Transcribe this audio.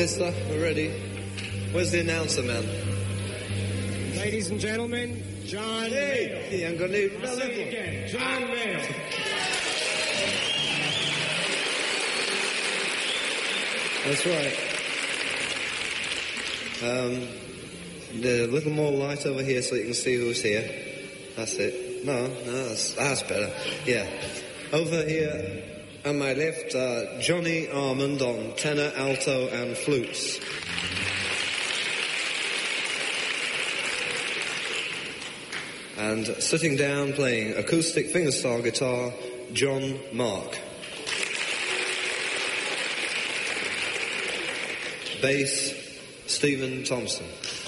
mister. We're ready. Where's the announcer man? Ladies and gentlemen, John Hey, he ain't got any... I'll say it again. John Mayall. That's right. A little more light over here so you can see who's here. That's it. No, that's better. Yeah. Over here, on my left, Johnny Armand on tenor, alto, and flutes. And sitting down playing acoustic fingerstyle guitar, John Mark. Bass, Stephen Thompson.